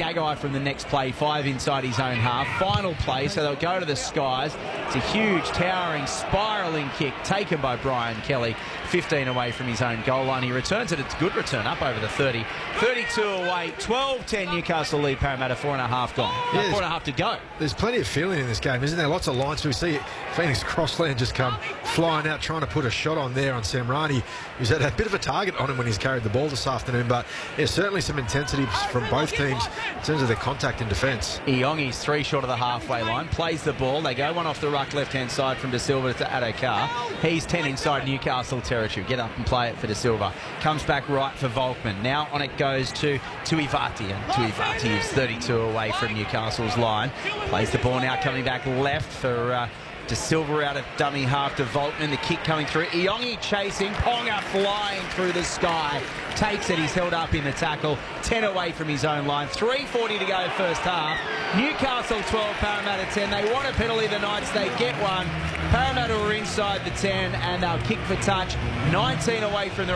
Gagai from the next play, 5 inside his own half. Final play, so they'll go to the skies. It's a huge, towering, spiralling kick taken by Brian Kelly, 15 away from his own goal line. He returns it. It's a good return, up over the 30. 32 away, 12-10 Newcastle lead Parramatta, 4.5 gone. Yeah, 4.5 to go. There's plenty of feeling in this game, isn't there? Lots of lines. We see Phoenix Crossland just come flying out, trying to put a shot on there on Samrani, who's had a bit of a target on him when he's carried the ball this afternoon. But yeah, certainly some intensity from both teams in terms of their contact in defence. Iongi's 3 short of the halfway line, plays the ball. They go one off the ruck left-hand side from De Silva to Addo-Carr. He's 10 inside Newcastle territory. Get up and play it for De Silva. Comes back right for Volkman. Now on it goes to Tuivati, and Tuivati is 32 away from Newcastle's line. Plays the ball now, coming back left for De Silva out of dummy half to Volkman. The kick coming through. Iongi chasing. Ponga flying through the sky. Takes it. He's held up in the tackle. 10 away from his own line. 3:40 to go first half. Newcastle 12, Parramatta 10. They want a penalty, the Knights. They get one. Parramatta are inside the 10 and they'll kick for touch. 19 away from the